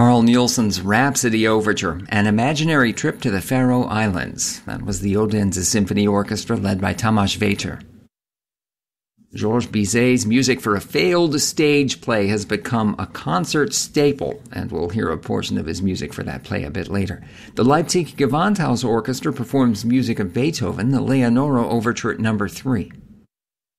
Carl Nielsen's Rhapsody Overture, An Imaginary Trip to the Faroe Islands. That was the Odense Symphony Orchestra led by Tamás Véter. Georges Bizet's music for a failed stage play has become a concert staple, and we'll hear a portion of his music for that play a bit later. The Leipzig Gewandhaus Orchestra performs music of Beethoven, the Leonora Overture No. 3.